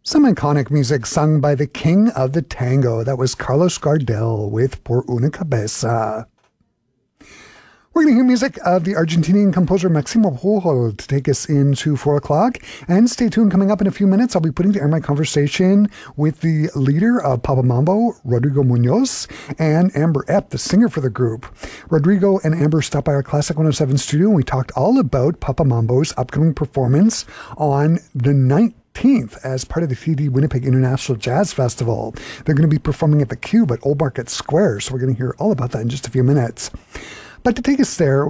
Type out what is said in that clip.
Some iconic music sung by the king of the tango. That was Carlos Gardel with Por una Cabeza. We're going to hear music of the Argentinian composer Maximo Pujol to take us into 4 o'clock. And stay tuned. Coming up in a few minutes, I'll be putting to air my conversation with the leader of Papa Mambo, Rodrigo Munoz, and Amber Epp, the singer for the group. Rodrigo and Amber stopped by our Classic 107 studio, and we talked all about Papa Mambo's upcoming performance on the 19th as part of the TD Winnipeg International Jazz Festival. They're going to be performing at the Cube at Old Market Square, so we're going to hear all about that in just a few minutes. But to take us there,